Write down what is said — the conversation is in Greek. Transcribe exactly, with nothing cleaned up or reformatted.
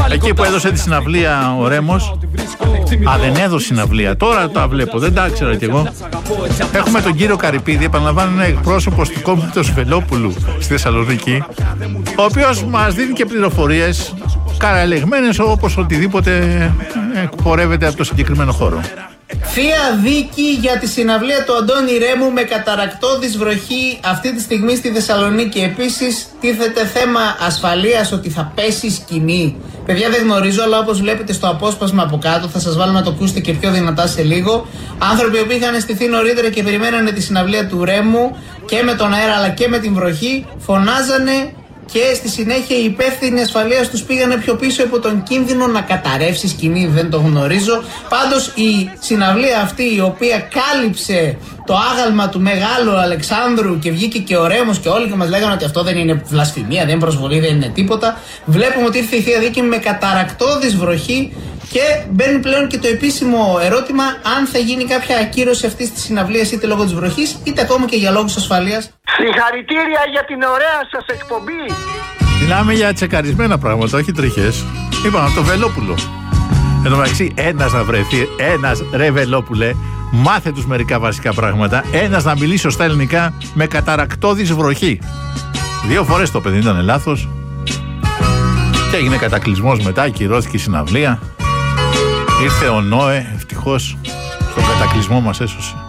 Εκεί που έδωσε τη συναυλία ο Ρέμος. Α, δεν έδωσε συναυλία. Τώρα τα βλέπω, δεν τα ήξερα κι εγώ. Έχουμε τον κύριο Καρυπίδη, επαναλαμβάνω, είναι εκπρόσωπος του κόμματος Βελόπουλου στη Θεσσαλονίκη, ο οποίος μας δίνει και πληροφορίες καραελεγμένες όπως οτιδήποτε εκπορεύεται από το συγκεκριμένο χώρο. Θεία δίκη για τη συναυλία του Αντώνη Ρέμου με καταρακτώδης βροχή αυτή τη στιγμή στη Θεσσαλονίκη. Επίσης τίθεται θέμα ασφαλείας, ότι θα πέσει σκηνή. Παιδιά, δεν γνωρίζω, αλλά όπως βλέπετε στο απόσπασμα από κάτω, θα σας βάλω να το ακούσετε και πιο δυνατά σε λίγο. Άνθρωποι που είχαν στηθεί νωρίτερα και περιμένανε τη συναυλία του Ρέμου και με τον αέρα αλλά και με την βροχή, φωνάζανε. Και στη συνέχεια οι υπεύθυνοι ασφαλείας τους πήγανε πιο πίσω από τον κίνδυνο να καταρρεύσει σκηνή, δεν το γνωρίζω. Πάντως η συναυλία αυτή, η οποία κάλυψε το άγαλμα του Μεγάλου Αλεξάνδρου και βγήκε και ο Ρέμος και όλοι και μας λέγανε ότι αυτό δεν είναι βλασφημία, δεν είναι προσβολή, δεν είναι τίποτα. Βλέπουμε ότι ήρθε η Θεία Δίκη με καταρακτώδης βροχή. Και μπαίνει πλέον και το επίσημο ερώτημα αν θα γίνει κάποια ακύρωση αυτής της συναυλίας, είτε λόγω της βροχής είτε ακόμα και για λόγους ασφαλείας. Συγχαρητήρια για την ωραία σας εκπομπή. Μιλάμε για τσεκαρισμένα πράγματα, όχι τριχές. Είπαμε από το Βελόπουλο. Εν τω μεταξύ, ένας να βρεθεί, ένας ρε Βελόπουλε, μάθε τους μερικά βασικά πράγματα. Ένας να μιλήσει σωστά ελληνικά με καταρακτώδης βροχή. Δύο φορές το παιδί ήταν λάθος. Και έγινε κατακλυσμός μετά, ακυρώθηκε η συναυλία. Ήρθε ο Νόε, ευτυχώς, στον κατακλυσμό μας έσωσε.